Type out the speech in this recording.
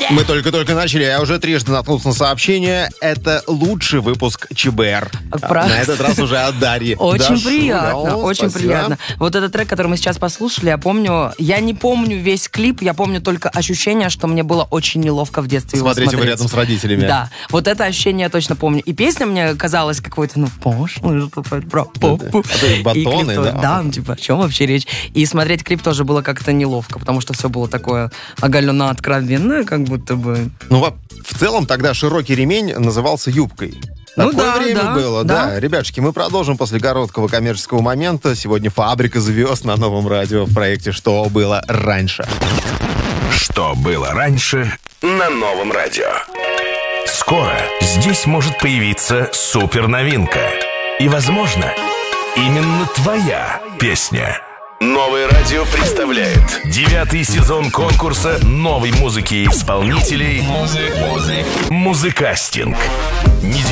Мы только-только начали, я уже трижды наткнулся на сообщение. Это лучший выпуск ЧБР. На этот раз уже от Дарьи. Очень приятно, очень приятно. Вот этот трек, который мы сейчас послушали, я не помню весь клип, я помню только ощущение, что мне было очень неловко в детстве его смотреть. Смотреть его рядом с родителями. Да, вот это ощущение я точно помню. И песня мне казалась какой-то, пошлой, про попу. Батоны, да? Да, типа, о чем вообще речь? И смотреть клип тоже было как-то неловко, потому что все было такое оголено, откровенное, как будто бы. Ну, в целом тогда широкий ремень назывался юбкой. Такое время было, да. Ребятушки, мы продолжим после короткого коммерческого момента. Сегодня «Фабрика звезд» на Новом радио в проекте «Что было раньше». Что было раньше на Новом радио. Скоро здесь может появиться суперновинка. И, возможно, именно твоя песня. Новое радио представляет 9-й сезон конкурса новой музыки и исполнителей «Музыкастинг».